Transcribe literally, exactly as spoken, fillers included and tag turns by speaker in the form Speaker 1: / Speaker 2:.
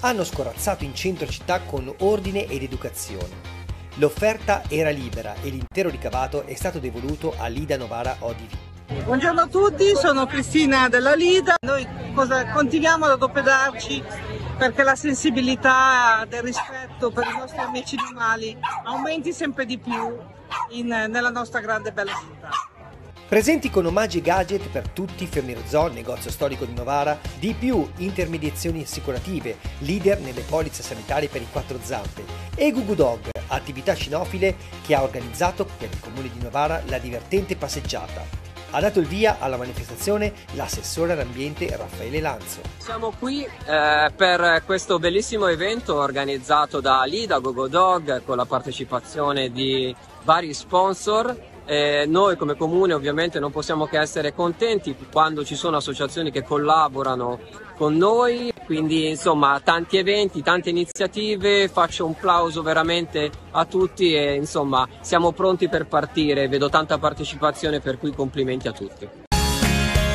Speaker 1: hanno scorazzato in centro città con ordine ed educazione. L'offerta era libera e l'intero ricavato è stato devoluto a Lida Novara O D V.
Speaker 2: Buongiorno a tutti, sono Cristina della Lida. Noi cosa, continuiamo ad adoperarci perché la sensibilità del rispetto per i nostri amici animali aumenti sempre di più in, nella nostra grande e bella città.
Speaker 1: Presenti con omaggi e gadget per tutti, Fermiero Zoo, negozio storico di Novara, di più intermediazioni assicurative, leader nelle polizze sanitarie per i quattro zampe, e Gugu Dog, attività cinofile che ha organizzato per il comune di Novara la divertente passeggiata. Ha dato il via alla manifestazione l'assessore all'ambiente Raffaele Lanzo.
Speaker 3: Siamo qui eh, per questo bellissimo evento organizzato da Lida, Gugu Dog, con la partecipazione di vari sponsor. Eh, noi come comune ovviamente non possiamo che essere contenti quando ci sono associazioni che collaborano con noi, quindi insomma tanti eventi, tante iniziative, faccio un plauso veramente a tutti e insomma siamo pronti per partire, vedo tanta partecipazione per cui complimenti a tutti.